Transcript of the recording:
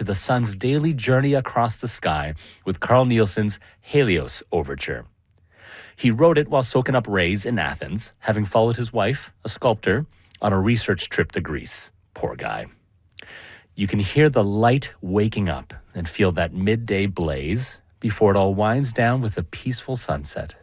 to the sun's daily journey across the sky with Carl Nielsen's Helios Overture. He wrote it while soaking up rays in Athens, having followed his wife, a sculptor, on a research trip to Greece. Poor guy. You can hear the light waking up and feel that midday blaze before it all winds down with a peaceful sunset.